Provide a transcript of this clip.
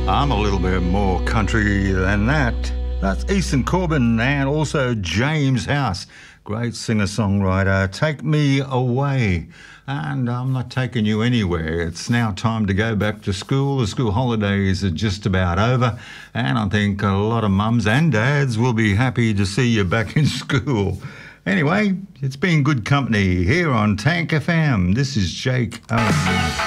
I'm a little bit more country than that. That's Easton Corbin and also James House. Great singer-songwriter. Take Me Away. And I'm not taking you anywhere. It's now time to go back to school. The school holidays are just about over. And I think a lot of mums and dads will be happy to see you back in school. Anyway, it's been good company here on Tank FM. This is Jake Owen.